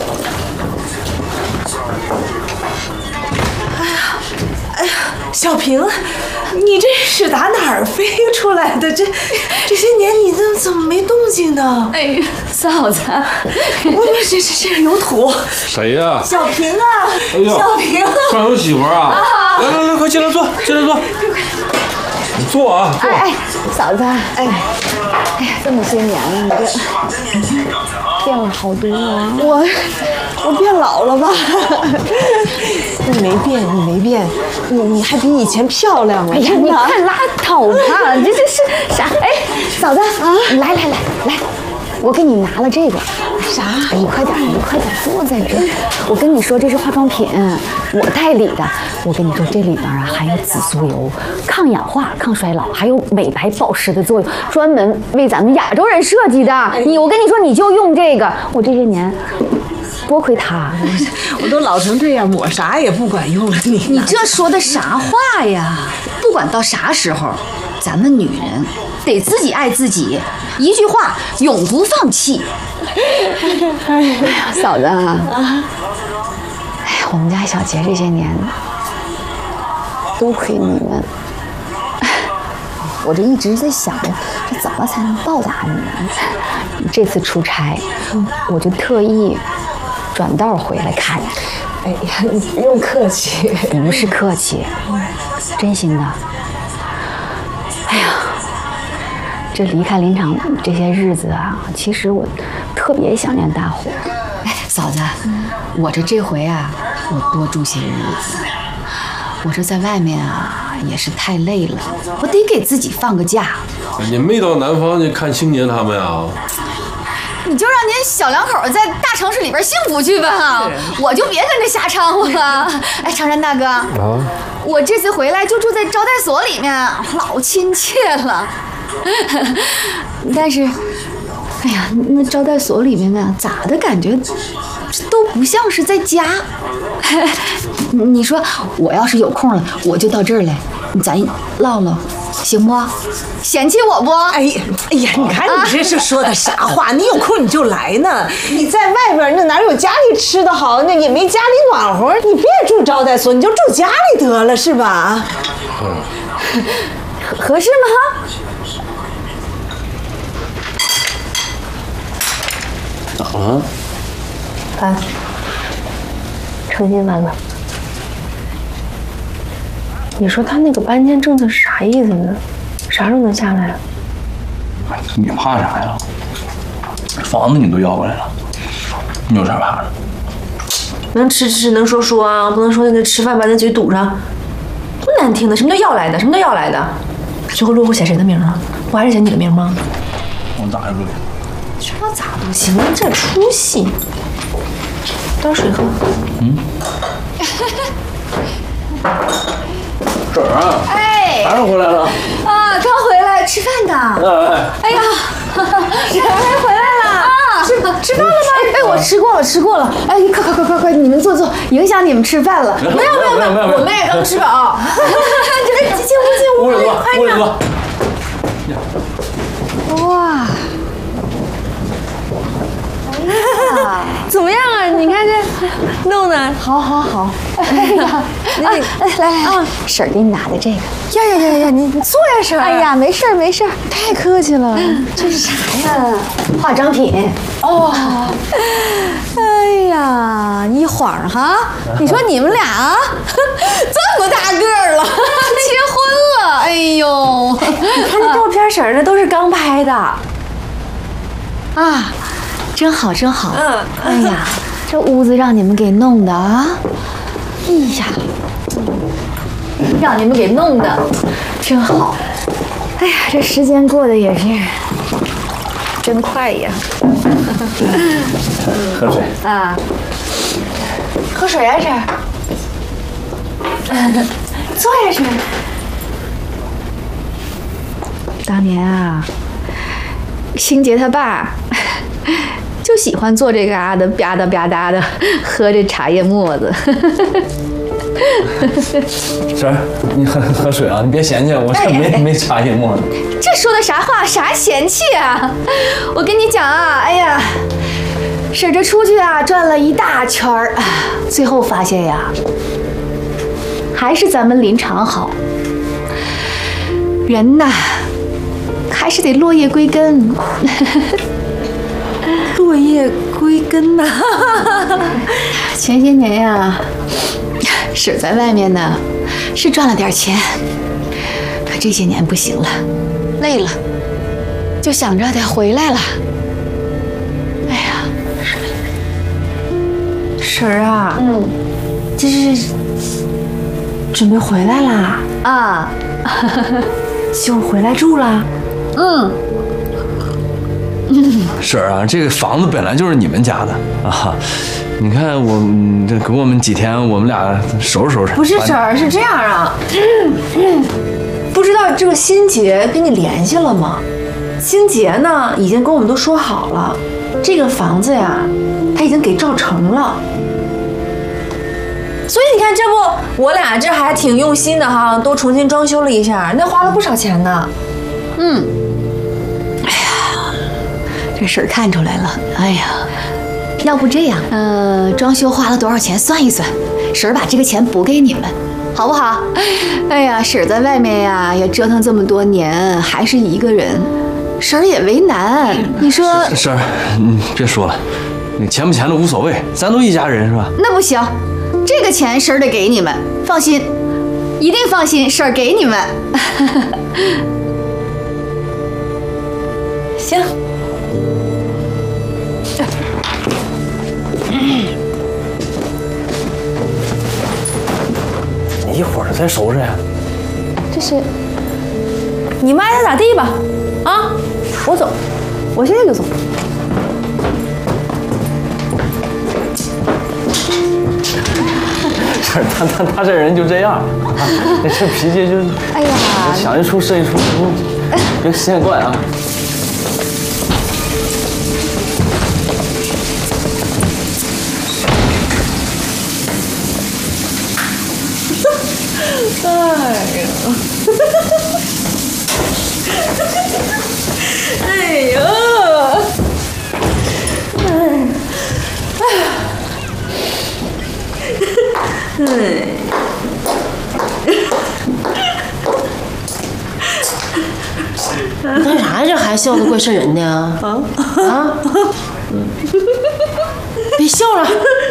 哎呀，小平，你这是打哪儿飞出来的？这些年你怎么没动静呢？ 哎呀，嫂子， 我这有土。 谁呀？ 小平啊！ 哎呀， 小平， 上有媳妇啊！来，快进来坐，进来坐。你坐啊，坐。 哎，嫂子，哎呀，这么些年了，你这变了好多啊！ 我变老了吧？你没变，你还比以前漂亮了。 哎呀，你快拉倒吧！这是啥？哎，嫂子啊，来，我给你拿了这个。 啥？ 你快点坐在这儿。我跟你说，这是化妆品，我代理的。我跟你说，这里边啊含有紫苏油，抗氧化、抗衰老，还有美白保湿的作用，专门为咱们亚洲人设计的。我跟你说，你就用这个。我这些年多亏它， 我都老成这样，抹啥也不管用了。 你这说的啥话呀？不管到啥时候，咱们女人得自己爱自己，一句话，永不放弃。 哎呀，嫂子啊，哎呀，我们家小杰这些年多亏你们，我这一直在想着这怎么才能报答你们。这次出差，我就特意转道回来看你。 哎呀，你不用客气， 不是客气，真心的。哎呀，这离开林场这些日子啊，其实我特别想念大伙。 哎，嫂子，我这回啊，我多住些日子。我这在外面啊，也是太累了，我得给自己放个假。 你没到南方去看青年他们啊？ 你就让您小两口在大城市里边幸福去吧，我就别跟着瞎掺和了。哎，长山大哥，我这次回来就住在招待所里面，老亲切了。但是，哎呀，那招待所里面呢，咋的感觉这都不像是在家。你说我要是有空了，我就到这儿来，咱唠唠，行不？嫌弃我不？ 哎呀，你看你这是说的啥话？你有空你就来呢。你在外边那哪有家里吃的好？那也没家里暖和。你别住招待所，你就住家里得了，是吧？ 合适吗？ 咋了？ 啊，诚心完了。 你说他那个搬迁政策是啥意思呢？啥时候能下来啊？ 你怕啥呀？房子你都要过来了，你有啥怕的？ 能吃能说啊，不能说那吃饭把那嘴堵上，多难听的！什么叫要来的？什么叫要来的？最后落户写谁的名啊？不还是写你的名吗？ 我咋就不行？ 这咋不行？这出息！倒水喝。 婶儿啊， 哎， 啥时候回来了？ 啊，刚回来吃饭的。哎呀， 婶儿回来了啊，吃饭了吗？哎，我吃过了。哎，快，你们坐，影响你们吃饭了。没有，我们也刚吃饱。进屋里，快点。哇！ 怎么样啊？你看这弄的， 好。哎呀，来，婶儿给你拿的这个。 呀，你坐呀，婶儿。 哎呀，没事儿， 太客气了。 这是啥呀？化妆品。 哦，哎呀，一晃哈，你说你们俩啊，这么大个儿了，结婚了，哎呦，你看那照片，婶儿那都是刚拍的。 啊，真好。哎呀，这屋子让你们给弄的啊！哎呀，让你们给弄的真好。哎呀，这时间过得也是真快呀。 喝水啊，喝水啊，婶儿。坐呀，婶儿。当年啊，星杰他爸就喜欢坐这嘎达吧嗒的喝这茶叶沫子。 婶儿，你喝水啊，你别嫌弃我，这没茶叶沫子。 这说的啥话？啥嫌弃啊？我跟你讲啊，哎呀， 婶这出去啊转了一大圈儿，最后发现呀，还是咱们林场好。人呐，还是得落叶归根。 落叶归根呐。 前些年呀，婶在外面呢，是赚了点钱，可这些年不行了，累了，就想着得回来了。哎呀， 婶儿啊，这是准备回来啦？ 啊， 就回来住啦？ 婶儿啊，这个房子本来就是你们家的啊，你看这给我们几天，我们俩收拾收拾。 不是婶儿，是这样啊，不知道这个欣杰跟你联系了吗？欣杰呢，已经跟我们都说好了，这个房子呀，他已经给赵成了。所以你看，这不我俩这还挺用心的哈，都重新装修了一下，那花了不少钱呢。 这事儿看出来了。哎呀，要不这样，装修花了多少钱算一算，婶儿把这个钱补给你们，好不好？哎呀，婶儿在外面呀也折腾这么多年，还是一个人，婶儿也为难。你说， 婶儿，你别说了，那钱不钱的无所谓，咱都一家人是吧？ 那不行，这个钱婶儿得给你们，放心，一定放心，婶儿给你们。 行。 你一会儿再收拾呀。 这是你们爱咋咋地吧？啊，我走，我现在就走。 他这人就这样，这脾气就是， 哎呀， 想一出是一出，别见怪啊。 哎呦， 你干啥呀？这还笑得怪瘆人的呀？别笑了，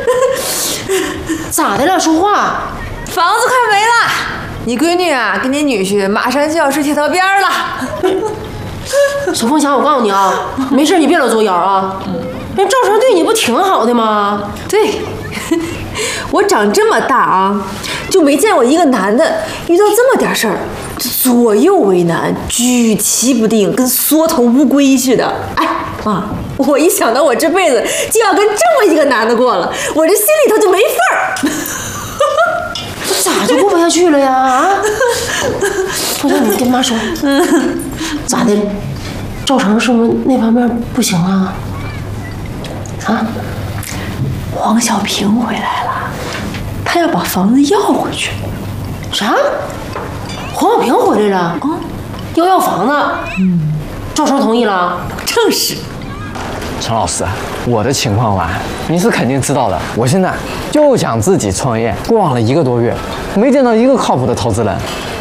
咋的了？说话。 房子快没了，你闺女啊，跟你女婿马上就要睡铁道边了。 小凤霞，我告诉你啊，没事你别老作妖啊。那赵成对你不挺好的吗？ 对，我长这么大啊，就没见过一个男的遇到这么点事儿，左右为难，举棋不定，跟缩头乌龟似的。哎妈，我一想到我这辈子就要跟这么一个男的过了，我这心里头就没份儿。 咋就过不下去了呀？啊！凤霞，你跟妈说，咋的？赵成是不是那方面不行啊？啊？ 黄小平回来了，他要把房子要回去。 啥？黄小平回来了？啊？要房子？赵成同意了？ 正是。 陈老师，我的情况吧，你是肯定知道的。我现在就想自己创业，逛了1个多月，没见到一个靠谱的投资人。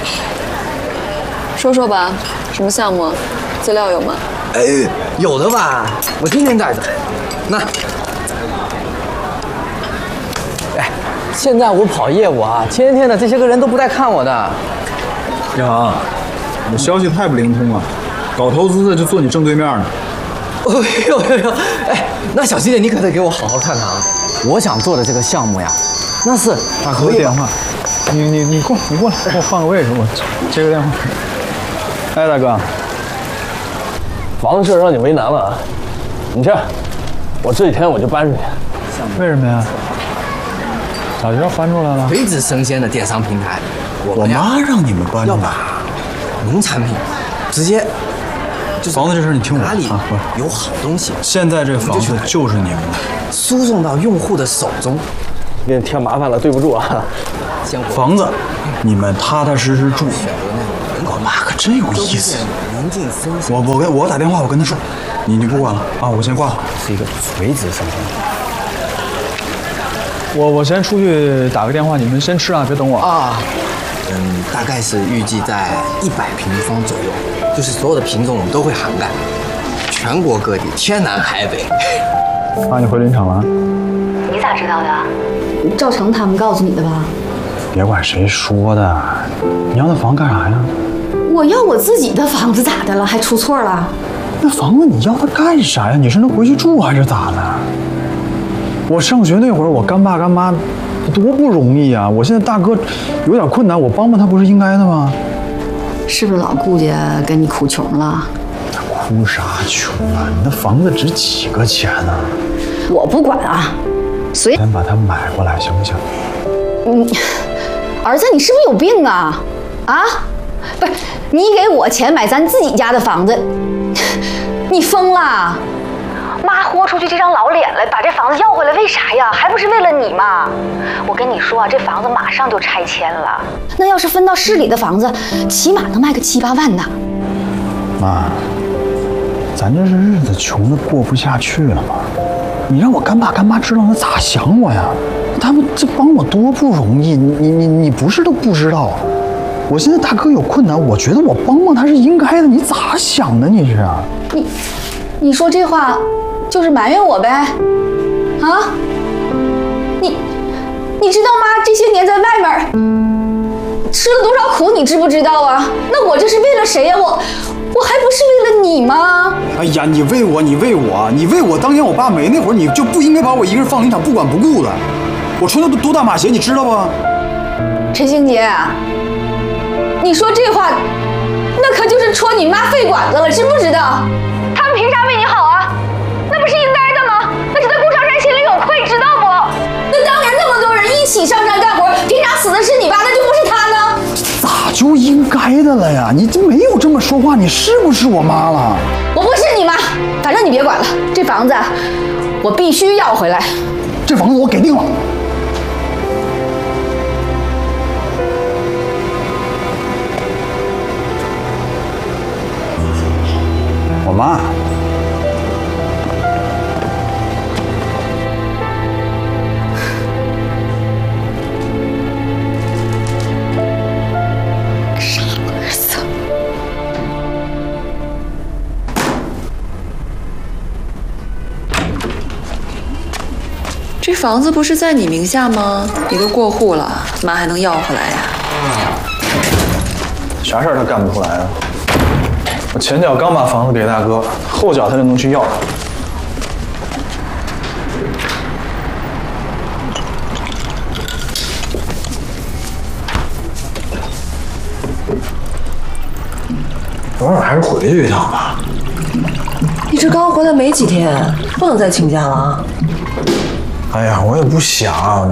说说吧，什么项目？资料有吗？ 有的吧，我天天带着。那，现在我跑业务啊，天天的这些个人都不带看我的。 亚航，你的消息太不灵通了，搞投资的就坐你正对面呢。 那小鸡姐，你可得给我好好看看啊！我想做的这个项目呀，那是大哥电话，你过来，给我换个位置，我接个电话。哎，大哥， 房子事让你为难了啊！你这样，我这几天我就搬出去。 为什么呀？咋就要搬出来了？ 垂直生鲜的电商平台， 我妈让你们搬出来。 农产品，直接。 房子这事你听我哪里有好东西？ 现在这房子就是你们的， 输送到用户的手中。 给你添麻烦了，对不住啊。 房子你们踏踏实实住， 我妈可真有意思。我打电话，我跟她说，你不管了啊，我先挂了。 是一个垂直生活。 我先出去打个电话，你们先吃啊，别等我啊。大概是预计在100平方左右，就是所有的品种我们都会涵盖，全国各地，天南海北。 妈，你回林场了？ 你咋知道的？赵成他们告诉你的吧？ 别管谁说的，你要那房干啥呀？ 我要我自己的房子咋的了？还出错了？ 那房子你要它干啥呀？你是能回去住还是咋的？我上学那会儿，我干爸干妈多不容易啊！我现在大哥有点困难，我帮帮他不是应该的吗？ 是不是老顾家跟你哭穷了？ 哭啥穷啊？你那房子值几个钱呢？ 我不管啊，随先把它买过来行不行？ 儿子，你是不是有病啊？啊，不是，你给我钱买咱自己家的房子，你疯了？妈豁出去这张老脸来把这房子要回来，为啥呀？还不是为了你吗？我跟你说啊，这房子马上就拆迁了，那要是分到市里的房子，起码能卖个7、8万呢。 妈，咱这是日子穷的过不下去了吗？你让我干爸干妈知道那咋想我呀？他们这帮我多不容易，你不是都不知道。我现在大哥有困难，我觉得我帮帮他是应该的。你咋想的？你是啊？ 你说这话就是埋怨我呗？啊？你知道妈这些年在外面吃了多少苦，你知不知道啊？那我这是为了谁呀？我还不是为了你吗？ 哎呀，你为我！当年我爸没那会儿，你就不应该把我一个人放林场不管不顾的。我穿的多大码鞋，你知道不？ 陈兴杰，你说这话，那可就是戳你妈肺管子了，知不知道？他们凭啥为你好啊？那不是应该的吗？那是在顾长山心里有愧，知道不？那当年那么多人一起上山干活，凭啥死的是你爸，那就不是他呢？ 咋就应该的了呀？你这没有这么说话，你是不是我妈了？ 我不是你妈，反正你别管了，这房子我必须要回来。 这房子我给定了。我妈， 傻儿子， 这房子不是在你名下吗？你都过户了，妈还能要回来呀？ 啥事儿他干不出来啊？我前脚刚把房子给大哥，后脚他就能去要。等会儿还是回去一趟吧。 你这刚回来没几天，不能再请假了啊！ 哎呀，我也不想，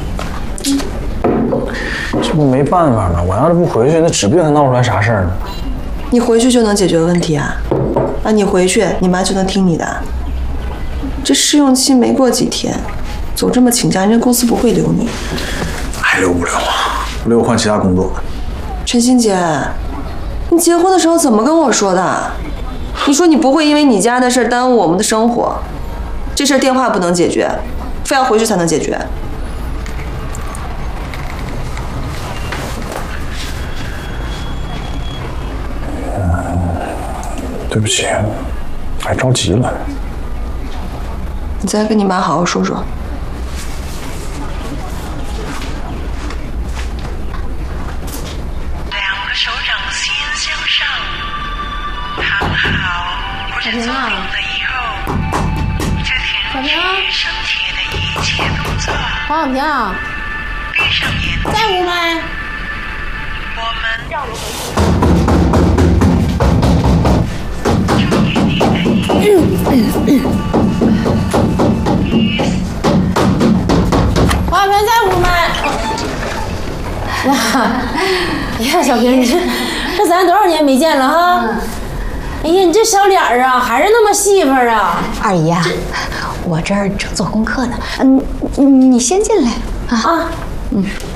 这不没办法吗？我要是不回去，那指不定他闹出来啥事儿呢。 你回去就能解决问题啊？啊，你回去，你妈就能听你的。这试用期没过几天，总这么请假，人家公司不会留你。 还留不留啊？不留我换其他工作。 陈欣姐，你结婚的时候怎么跟我说的？你说你不会因为你家的事耽误我们的生活，这事电话不能解决，非要回去才能解决。 对不起，还着急了。 你再跟你妈好好说说。 两个手掌心向上，躺好或者坐定了以后，就停止身体的一切动作。 黄小平， 闭上眼睛。 在屋没？ 我们让你回去。 黄小平在屋没？哇，哎呀，小平，这咱多少年没见了哈？哎呀，你这小脸儿啊，还是那么细缝啊！ 二姨呀，我这儿正做功课呢，你先进来啊。